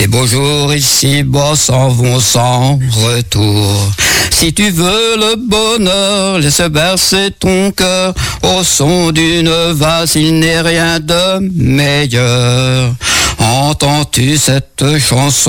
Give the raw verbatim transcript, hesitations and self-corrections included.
Les beaux jours ici-bas s'en vont sans retour. Si tu veux le bonheur, laisse bercer ton cœur au son d'une valse, il n'est rien de meilleur. Entends-tu cette chanson?